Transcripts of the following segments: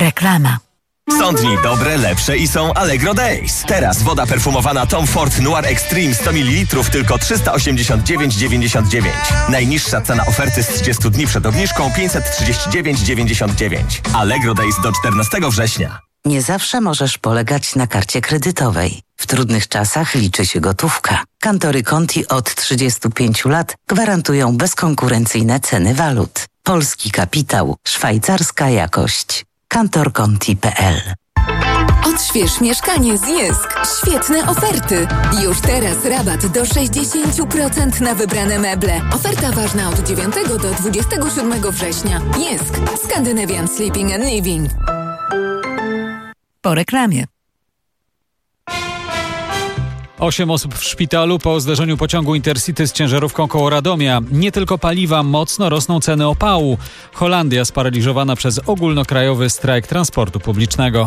Reklama. Są dni dobre, lepsze i są Allegro Days. Teraz woda perfumowana Tom Ford Noir Extreme 100 ml tylko 389,99. Najniższa cena oferty z 30 dni przed obniżką 539,99. Allegro Days do 14 września. Nie zawsze możesz polegać na karcie kredytowej. W trudnych czasach liczy się gotówka. Kantory Conti od 35 lat gwarantują bezkonkurencyjne ceny walut. Polski kapitał, szwajcarska jakość. kantorconti.pl. Odśwież mieszkanie z Jysk. Świetne oferty. Już teraz rabat do 60% na wybrane meble. Oferta ważna od 9 do 27 września. Jysk. Scandinavian Sleeping and Living. Po reklamie. 8 osób w szpitalu po zderzeniu pociągu Intercity z ciężarówką koło Radomia. Nie tylko paliwa, mocno rosną ceny opału. Holandia sparaliżowana przez ogólnokrajowy strajk transportu publicznego.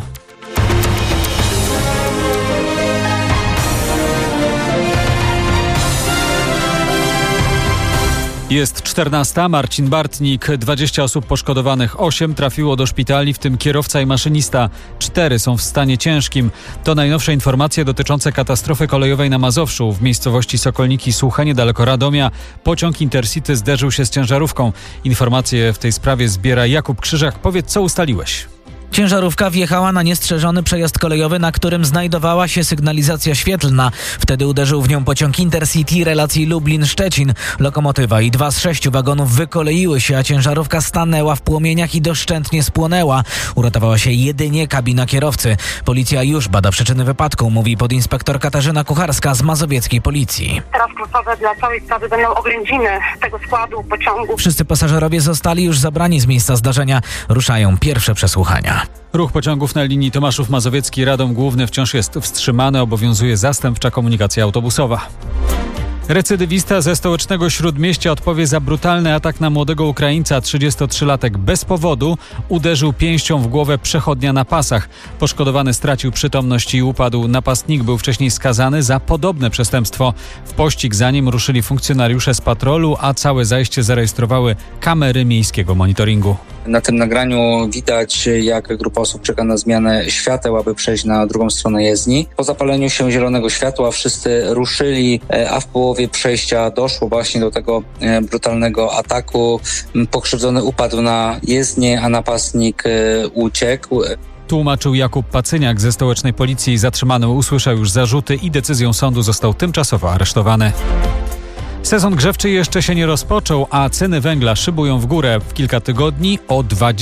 Jest 14. Marcin Bartnik. 20 osób poszkodowanych. 8 trafiło do szpitali, w tym kierowca i maszynista. 4 są w stanie ciężkim. To najnowsze informacje dotyczące katastrofy kolejowej na Mazowszu. W miejscowości Sokolniki Suche, niedaleko Radomia, pociąg Intercity zderzył się z ciężarówką. Informacje w tej sprawie zbiera Jakub Krzyżak. Powiedz, co ustaliłeś? Ciężarówka wjechała na niestrzeżony przejazd kolejowy, na którym znajdowała się sygnalizacja świetlna. Wtedy uderzył w nią pociąg Intercity relacji Lublin-Szczecin. Lokomotywa i 2 z 6 wagonów wykoleiły się, a ciężarówka stanęła w płomieniach i doszczętnie spłonęła. Uratowała się jedynie kabina kierowcy. Policja już bada przyczyny wypadku, mówi podinspektor Katarzyna Kucharska z mazowieckiej policji. Teraz kluczowe dla całej sprawy będą oględziny tego składu pociągu. Wszyscy pasażerowie zostali już zabrani z miejsca zdarzenia. Ruszają pierwsze przesłuchania. Ruch pociągów na linii Tomaszów Mazowiecki-Radom Główny wciąż jest wstrzymany. Obowiązuje zastępcza komunikacja autobusowa. Recydywista ze stołecznego Śródmieścia odpowie za brutalny atak na młodego Ukraińca. 33-latek bez powodu uderzył pięścią w głowę przechodnia na pasach. Poszkodowany stracił przytomność i upadł. Napastnik był wcześniej skazany za podobne przestępstwo. W pościg za nim ruszyli funkcjonariusze z patrolu, a całe zajście zarejestrowały kamery miejskiego monitoringu. Na tym nagraniu widać, jak grupa osób czeka na zmianę świateł, aby przejść na drugą stronę jezdni. Po zapaleniu się zielonego światła wszyscy ruszyli, a w połowie przejścia doszło właśnie do tego brutalnego ataku. Pokrzywdzony upadł na jezdnię, a napastnik uciekł. Tłumaczył Jakub Pacyniak ze stołecznej policji. Zatrzymany usłyszał już zarzuty i decyzją sądu został tymczasowo aresztowany. Sezon grzewczy jeszcze się nie rozpoczął, a ceny węgla szybują w górę w kilka tygodni o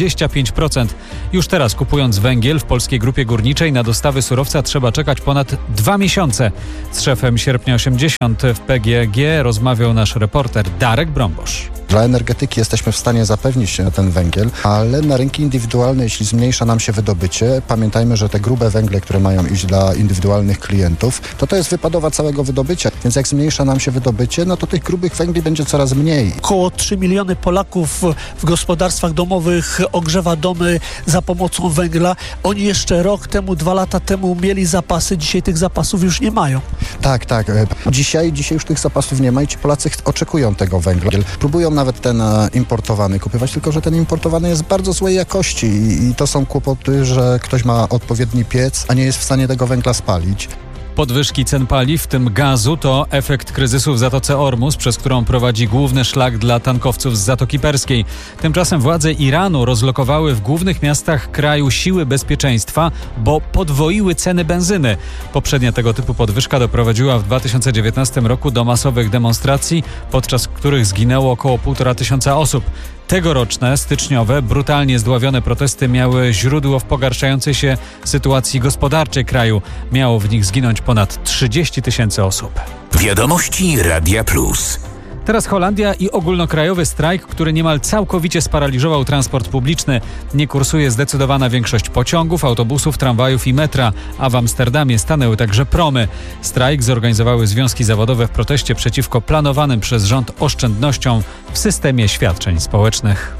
25%. Już teraz kupując węgiel w Polskiej Grupie Górniczej na dostawy surowca trzeba czekać ponad 2 miesiące. Z szefem Sierpnia 80 w PGG rozmawiał nasz reporter Darek Brąbosz. Dla energetyki jesteśmy w stanie zapewnić ten węgiel, ale na rynki indywidualne, jeśli zmniejsza nam się wydobycie, pamiętajmy, że te grube węgle, które mają iść dla indywidualnych klientów, to jest wypadowa całego wydobycia. Więc jak zmniejsza nam się wydobycie, no to tych grubych węgli będzie coraz mniej. Około 3 miliony Polaków w gospodarstwach domowych ogrzewa domy za pomocą węgla. Oni jeszcze rok temu, 2 lata temu mieli zapasy, dzisiaj tych zapasów już nie mają. Tak. Dzisiaj już tych zapasów nie ma i ci Polacy oczekują tego węgla. Próbują nawet ten importowany kupować, tylko że ten importowany jest bardzo złej jakości i to są kłopoty, że ktoś ma odpowiedni piec, a nie jest w stanie tego węgla spalić. Podwyżki cen paliw, w tym gazu, to efekt kryzysu w Zatoce Ormus, przez którą prowadzi główny szlak dla tankowców z Zatoki Perskiej. Tymczasem władze Iranu rozlokowały w głównych miastach kraju siły bezpieczeństwa, bo podwoiły ceny benzyny. Poprzednia tego typu podwyżka doprowadziła w 2019 roku do masowych demonstracji, podczas których zginęło około 1500 osób. Tegoroczne, styczniowe, brutalnie zdławione protesty miały źródło w pogarszającej się sytuacji gospodarczej kraju. Miało w nich zginąć ponad 30 000 osób. Wiadomości Radia Plus. Teraz Holandia i ogólnokrajowy strajk, który niemal całkowicie sparaliżował transport publiczny. Nie kursuje zdecydowana większość pociągów, autobusów, tramwajów i metra, a w Amsterdamie stanęły także promy. Strajk zorganizowały związki zawodowe w proteście przeciwko planowanym przez rząd oszczędnościom w systemie świadczeń społecznych.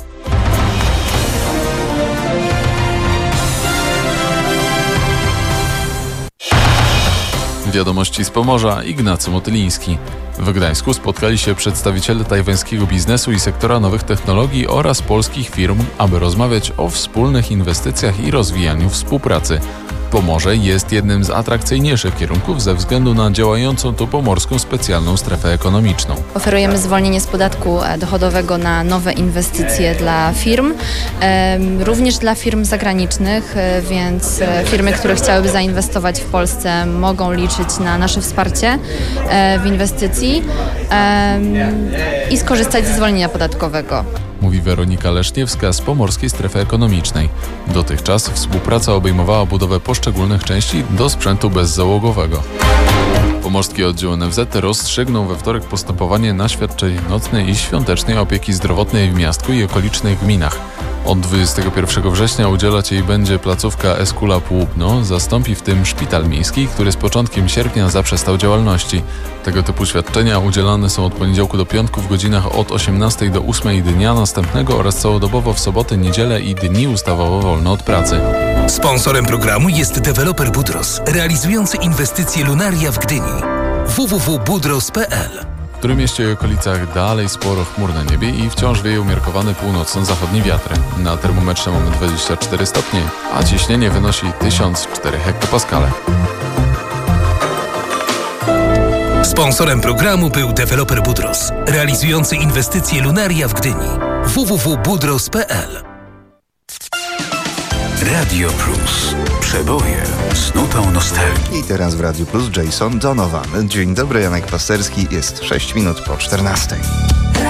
Wiadomości z Pomorza, Ignacy Motyliński. W Gdańsku spotkali się przedstawiciele tajwańskiego biznesu i sektora nowych technologii oraz polskich firm, aby rozmawiać o wspólnych inwestycjach i rozwijaniu współpracy. Pomorze jest jednym z atrakcyjniejszych kierunków ze względu na działającą tu Pomorską Specjalną Strefę Ekonomiczną. Oferujemy zwolnienie z podatku dochodowego na nowe inwestycje dla firm, również dla firm zagranicznych, więc firmy, które chciałyby zainwestować w Polsce, mogą liczyć na nasze wsparcie w inwestycji i skorzystać ze zwolnienia podatkowego. Mówi Weronika Leszniewska z Pomorskiej Strefy Ekonomicznej. Dotychczas współpraca obejmowała budowę poszczególnych części do sprzętu bezzałogowego. Pomorski oddział NFZ rozstrzygnął we wtorek postępowanie na świadczenie nocnej i świątecznej opieki zdrowotnej w Miastku i okolicznych gminach. Od 21 września udzielać jej będzie placówka Eskula Płubno, zastąpi w tym szpital miejski, który z początkiem sierpnia zaprzestał działalności. Tego typu świadczenia udzielane są od poniedziałku do piątku w godzinach od 18 do 8 dnia następnego oraz całodobowo w soboty, niedzielę i dni ustawowo wolne od pracy. Sponsorem programu jest deweloper Budros, realizujący inwestycje Lunaria w Gdyni. www.budros.pl. W Trójmieście i okolicach dalej sporo chmur na niebie i wciąż wieje umiarkowany północno-zachodni wiatr. Na termometrze mamy 24 stopnie, a ciśnienie wynosi 1004 hektopaskale. Sponsorem programu był deweloper Budros, realizujący inwestycje Lunaria w Gdyni. www.budros.pl. Radio Plus. Przeboje z nutą nostalgii. I teraz w Radio Plus Jason Donovan. Dzień dobry, Janek Pasterski. Jest 6 minut po 14.